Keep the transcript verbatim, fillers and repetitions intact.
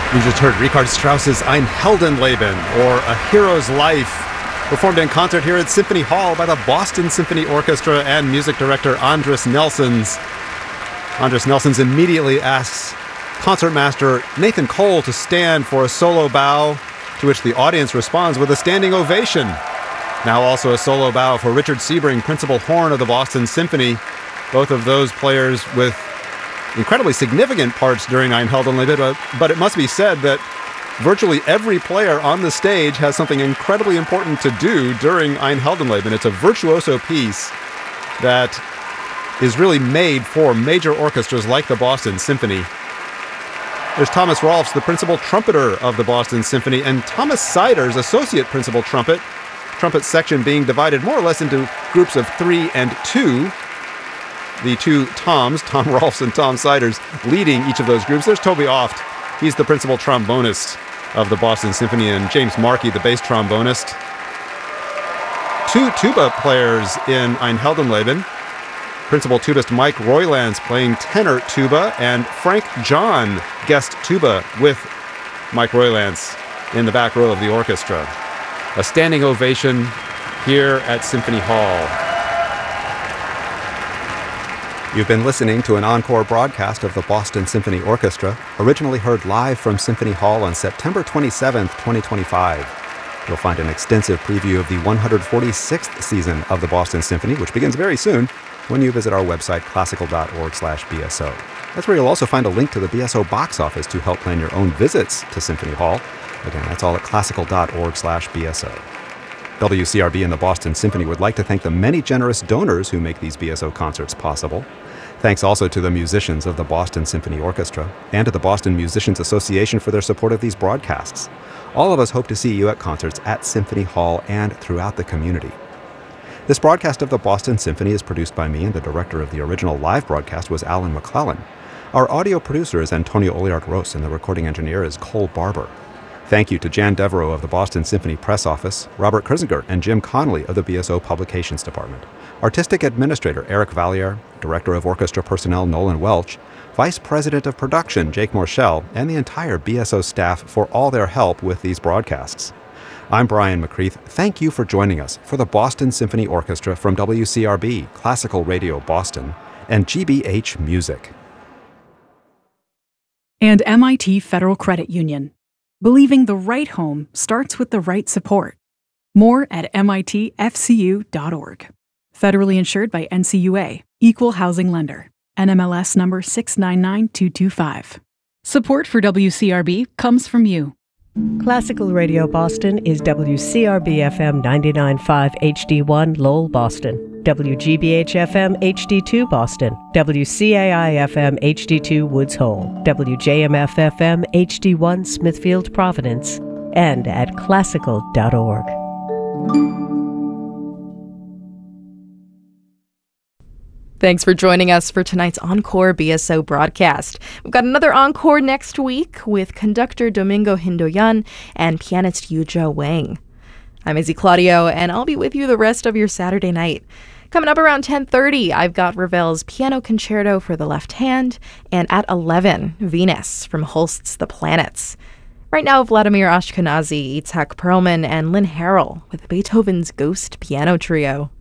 You just heard Richard Strauss's Ein Heldenleben, or A Hero's Life, performed in concert here at Symphony Hall by the Boston Symphony Orchestra and music director Andris Nelsons. Andris Nelsons immediately asks concertmaster Nathan Cole to stand for a solo bow, to which the audience responds with a standing ovation. Now also a solo bow for Richard Sebring, principal horn of the Boston Symphony. Both of those players with incredibly significant parts during Ein Heldenleben, but, but it must be said that virtually every player on the stage has something incredibly important to do during Ein Heldenleben. It's a virtuoso piece that is really made for major orchestras like the Boston Symphony. There's Thomas Rolfs, the principal trumpeter of the Boston Symphony, and Thomas Siders, associate principal trumpet, trumpet section being divided more or less into groups of three and two. The two Toms, Tom Rolfs and Tom Siders, leading each of those groups. There's Toby Oft. He's the principal trombonist of the Boston Symphony, and James Markey, the bass trombonist. Two tuba players in Ein Heldenleben. Principal tubist Mike Roylance playing tenor tuba, and Frank John, guest tuba with Mike Roylance in the back row of the orchestra. A standing ovation here at Symphony Hall. You've been listening to an encore broadcast of the Boston Symphony Orchestra, originally heard live from Symphony Hall on September twenty-seventh, twenty twenty-five. You'll find an extensive preview of the one hundred forty-sixth season of the Boston Symphony, which begins very soon, when you visit our website, classical.org slash BSO. That's where you'll also find a link to the B S O box office to help plan your own visits to Symphony Hall. Again, that's all at classical.org slash BSO. W C R B and the Boston Symphony would like to thank the many generous donors who make these B S O concerts possible. Thanks also to the musicians of the Boston Symphony Orchestra and to the Boston Musicians Association for their support of these broadcasts. All of us hope to see you at concerts at Symphony Hall and throughout the community. This broadcast of the Boston Symphony is produced by me, and the director of the original live broadcast was Alan McClellan. Our audio producer is Antonio Oliart-Ros, and the recording engineer is Cole Barber. Thank you to Jan Devereaux of the Boston Symphony Press Office, Robert Kirzinger, and Jim Connolly of the B S O Publications Department. Artistic Administrator Eric Valliere, Director of Orchestra Personnel Nolan Welch, Vice President of Production Jake Morshell, and the entire B S O staff for all their help with these broadcasts. I'm Brian McCreath. Thank you for joining us for the Boston Symphony Orchestra from W C R B, Classical Radio Boston, and G B H Music. And M I T Federal Credit Union. Believing the right home starts with the right support. More at M I T F C U dot org. Federally insured by N C U A, Equal Housing Lender. N M L S number six nine nine two two five. Support for W C R B comes from you. Classical Radio Boston is W C R B F M ninety-nine point five H D one Lowell, Boston, W G B H F M H D two Boston, W C A I F M H D two Woods Hole, W J M F F M H D one Smithfield, Providence, and at classical dot org. Thanks for joining us for tonight's Encore B S O broadcast. We've got another Encore next week with conductor Domingo Hindoyan and pianist Yuzhou Wang. I'm Izzy Claudio, and I'll be with you the rest of your Saturday night. Coming up around ten thirty, I've got Ravel's Piano Concerto for the Left Hand, and at eleven, Venus from Holst's The Planets. Right now, Vladimir Ashkenazy, Itzhak Perlman, and Lynn Harrell with Beethoven's Ghost Piano Trio.